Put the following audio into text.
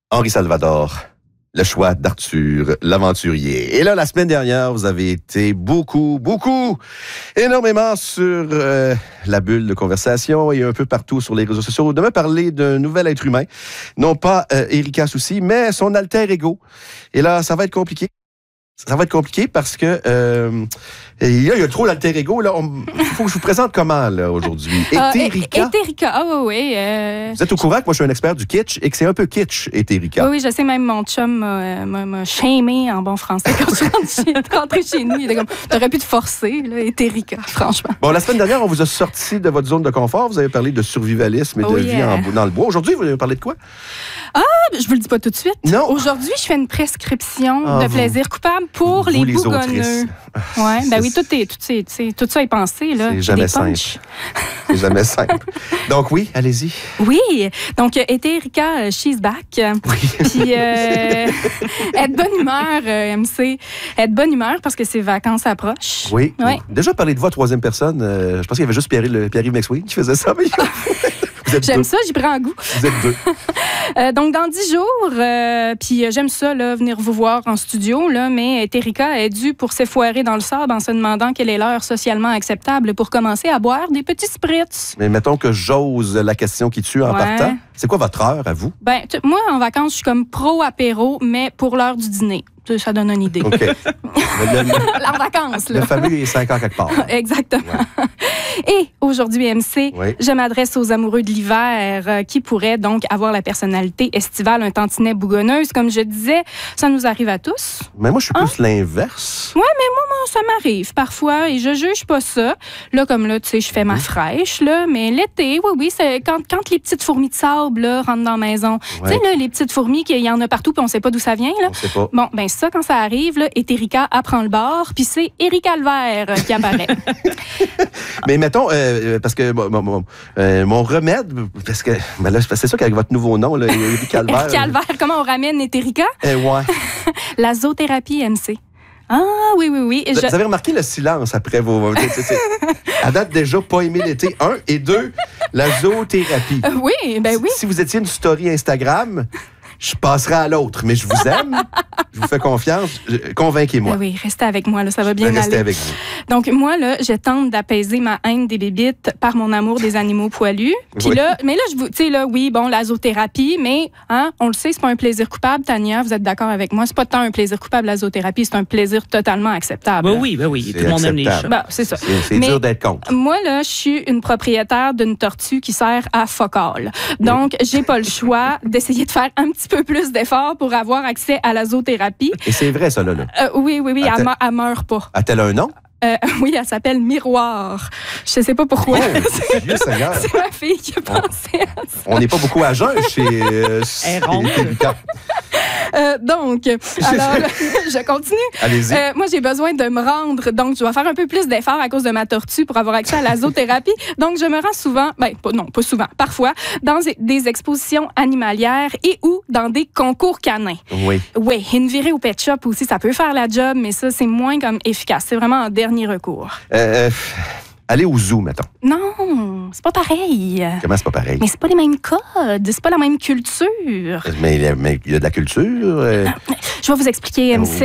Henri Salvador, le choix d'Arthur l'aventurier. Et là, la semaine dernière, vous avez été énormément sur la bulle de conversation et un peu partout sur les réseaux sociaux de me parler d'un nouvel être humain. Non pas Erika Soucy, mais son alter ego. Et là, ça va être compliqué. Ça va être compliqué parce que il y a trop l'alter ego. Il faut que je vous présente comment là, aujourd'hui. Éthérica. Éthérica, ah oui. Vous êtes au courant que moi je suis un expert du kitsch et que c'est un peu kitsch, Éthérica. Oui, je sais, même mon chum m'a shamé en bon français quand je suis rentrée chez nous. Il était comme, t'aurais pu te forcer, là, Éthérica, franchement. Bon, la semaine dernière, on vous a sorti de votre zone de confort. Vous avez parlé de survivalisme et de vie dans le bois. Aujourd'hui, vous avez parlé de quoi? Ah, je vous le dis pas tout de suite. Non. Aujourd'hui, je fais une prescription de plaisir coupable pour les bougonneux. Ouais, ben oui, tout ça est pensé, là. C'est jamais simple. C'est jamais simple. Donc oui, allez-y. Oui, donc Éthérica, she's back. Oui. Puis être de bonne humeur, MC. Être de bonne humeur parce que ses vacances approchent. Oui. Ouais. Déjà parler de vous à troisième personne, je pense qu'il y avait juste Pierre-Yves McSween qui faisait ça. Mais j'aime ça, j'y prends goût. Vous êtes deux. Donc, dans 10 jours, puis j'aime ça, là, venir vous voir en studio, là, mais Éthérica est due pour s'effoirer dans le sable en se demandant quelle est l'heure socialement acceptable pour commencer à boire des petits spritz. Mais mettons que j'ose la question qui tue en partant. C'est quoi votre heure à vous? Ben, moi, en vacances, je suis comme pro-apéro, mais pour l'heure du dîner. Ça donne une idée. OK. En vacances, là. Le fameux 5 ans quelque part. Exactement. Ouais. Et aujourd'hui, MC, je m'adresse aux amoureux de l'hiver qui pourraient donc avoir la personnalité estivale, un tantinet bougonneuse. Comme je disais, ça nous arrive à tous. Mais moi, je suis plus l'inverse. Oui, mais moi, ça m'arrive parfois et je juge pas ça. Là, comme là, tu sais, je fais ma fraîche, là, mais l'été, oui, c'est quand les petites fourmis de sable là, rentrent dans la maison. Tu sais, là, les petites fourmis, il y en a partout puis on sait pas d'où ça vient. Là. On sait pas. Bon, ben ça, quand ça arrive, là, Éthérica apprend le bord, puis c'est Éric Calvaire qui apparaît. Mais mettons, parce que mon remède, parce que ben là, c'est sûr qu'avec votre nouveau nom, là, Éric Calvaire. Éric Calvaire, comment on ramène Éthérica? Ouais. La zoothérapie, MC. Ah, oui. Vous avez remarqué le silence après vos... À date, déjà, pas aimer l'été. 1 et 2, la zoothérapie. Oui, ben oui. Si vous étiez une story Instagram... Je passerai à l'autre, mais je vous aime, je vous fais confiance, convainquez-moi. Oui, restez avec moi, là, ça va bien aller. Restez avec vous. Donc, moi, là, je tente d'apaiser ma haine des bébites par mon amour des animaux poilus. Puis là, mais là, tu sais, là, oui, bon, la zoothérapie, mais, on le sait, c'est pas un plaisir coupable, Tania, vous êtes d'accord avec moi? C'est pas tant un plaisir coupable, la zoothérapie, c'est un plaisir totalement acceptable. Oui, tout le monde aime les chats. Bon, c'est ça. C'est dur d'être contre. Moi, là, je suis une propriétaire d'une tortue qui sert à focal. Donc, j'ai pas le choix d'essayer de faire un petit peu plus d'efforts pour avoir accès à la zoothérapie. Et c'est vrai, ça, là. Oui, elle meurt pas. A-t-elle un nom? Oui, elle s'appelle Miroir. Je sais pas pourquoi. C'est ma fille qui a pensé à ça. On n'est pas beaucoup à jeun chez Éthérica. Donc, alors, je continue. Allez-y. Moi, j'ai besoin de me rendre. Donc, je dois faire un peu plus d'efforts à cause de ma tortue pour avoir accès à la zoothérapie. Donc, je me rends souvent, pas souvent, parfois, dans des expositions animalières et ou dans des concours canins. Oui. Oui, une virée au pet shop aussi, ça peut faire la job, mais ça, c'est moins comme efficace. C'est vraiment en dernier recours. Allez au zoo, mettons. Non, c'est pas pareil. Comment c'est pas pareil? Mais c'est pas les mêmes codes, c'est pas la même culture. Mais il y a de la culture. Je vais vous expliquer, MC.